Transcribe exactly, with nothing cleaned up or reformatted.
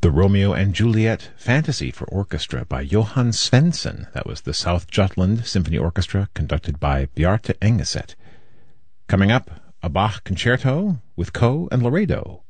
The Romeo and Juliet Fantasy for Orchestra by Johan Svensson. That was the South Jutland Symphony Orchestra, conducted by Bjarte Engeset. Coming up, a Bach concerto with Coe and Laredo.